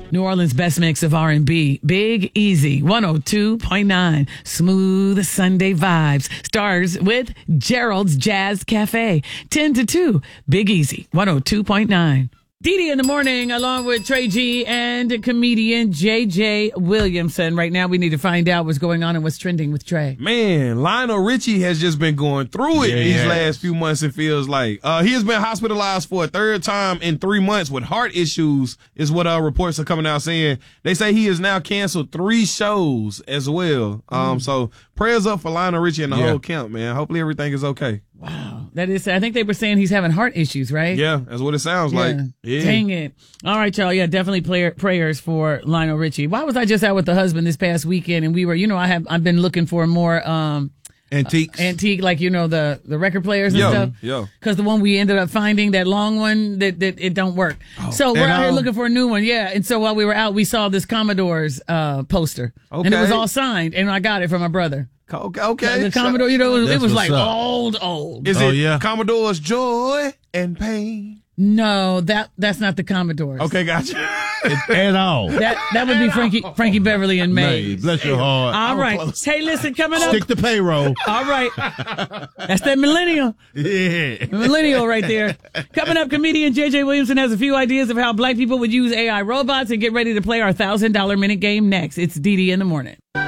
New Orleans' best mix of R&B. Big Easy, 102.9. Smooth Sunday vibes. Starts with Gerald's Jazz Cafe. 10 to 2. Big Easy, 102.9. Dee in the morning, along with Trey G and comedian JJ Williamson. Right now, we need to find out what's going on and what's trending with Trey. Man, Lionel Richie has just been going through it these last few months, it feels like. He has been hospitalized for a third time in 3 months with heart issues, is what reports are coming out saying. They say he has now canceled 3 shows as well. So prayers up for Lionel Richie and the whole camp, man. Hopefully everything is okay. Wow. That is, I think they were saying he's having heart issues, right? Yeah, that's what it sounds like. Yeah. Dang it. All right, y'all. Yeah, definitely prayers for Lionel Richie. Why was I just out with the husband this past weekend and we were, I've been looking for more antique, like, the record players and stuff. Yeah. Because the one we ended up finding, that long one, that it don't work. Oh, so we're out here looking for a new one. Yeah. And so while we were out, we saw this Commodore's poster. Okay. And it was all signed, and I got it from my brother. Okay. The Commodore, it was like old. Is it Commodore's Joy and Pain? No, that's not the Commodores. Okay, gotcha. At all. That would be Frankie Beverly and Maze. Bless your heart. All right. Hey, listen, coming up. Stick the payroll. All right. That's that millennial. Yeah. Millennial right there. Coming up, comedian JJ Williamson has a few ideas of how black people would use AI robots, and get ready to play our $1,000 minute game next. It's Dee in the morning.